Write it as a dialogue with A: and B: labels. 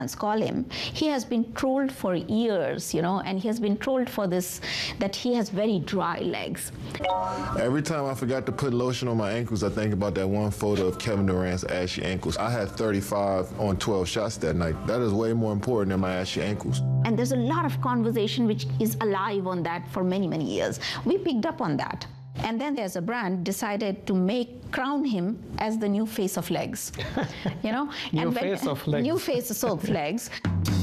A: call him. He has been trolled for years, and he has been trolled for this, that he has very dry legs.
B: Every time I forgot to put lotion on my ankles, I think about that one photo of Kevin Durant's ashy ankles. I had 35 on 12 shots that night. That is way more important than my ashy ankles.
A: And there's a lot of conversation which is alive on that for many, many years. We picked up on that. And then there's a brand decided to crown him as the new face of legs,
C: New face of legs.
A: New face of legs.